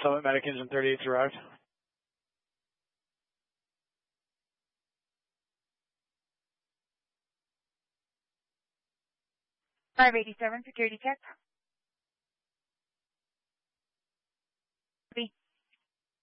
Summit Medic Engine 38's arrived. 587, security check.